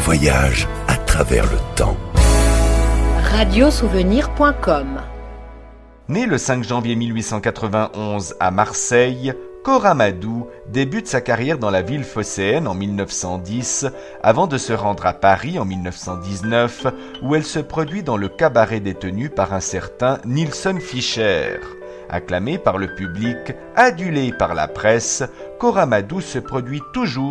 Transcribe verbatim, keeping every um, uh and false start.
voyage à travers le temps. radiosouvenir point com. Né le cinq janvier mille huit cent quatre-vingt-onze à Marseille, Cora Madou débute sa carrière dans la ville phocéenne en mille neuf cent dix, avant de se rendre à Paris en mille neuf cent dix-neuf, où elle se produit dans le cabaret détenu par un certain Nilsson Fischer. Acclamée par le public, adulée par la presse, Cora Madou se produit toujours